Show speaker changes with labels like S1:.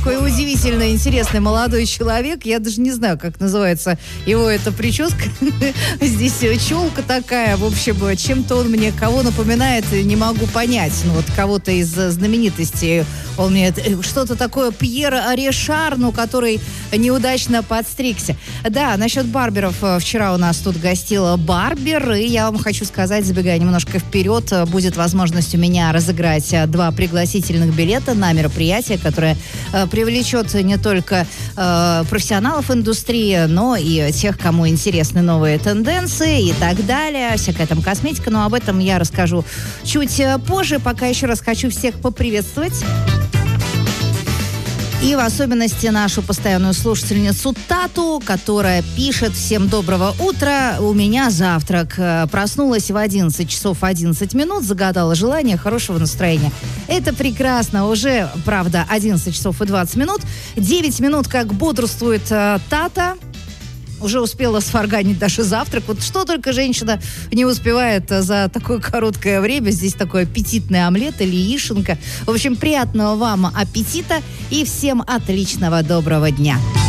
S1: такой удивительно интересный молодой человек. Я даже не знаю, как называется его эта прическа. Здесь челка такая. В общем, чем-то он мне кого напоминает, не могу понять. Ну, вот кого-то из знаменитостей. Он мне что-то такое Пьер Ришар, ну, который неудачно подстригся. Да, насчет барберов. Вчера у нас тут гостила барбер. И я вам хочу сказать, забегая немножко вперед, будет возможность у меня разыграть 2 пригласительных билета на мероприятие, которое привлечет не только профессионалов индустрии, но и тех, кому интересны новые тенденции и так далее. Всякая там косметика, но об этом я расскажу чуть позже. Пока еще раз хочу всех поприветствовать. И в особенности нашу постоянную слушательницу Тату, которая пишет: всем доброго утра, у меня завтрак. Проснулась в 11 часов 11 минут, загадала желание хорошего настроения. Это прекрасно. Уже, правда, 11 часов и 20 минут. 9 минут, как бодрствует Тата. Уже успела сварганить даже завтрак. Вот что только женщина не успевает за такое короткое время. Здесь такой аппетитный омлет или яишенка. В общем, приятного вам аппетита и всем отличного доброго дня.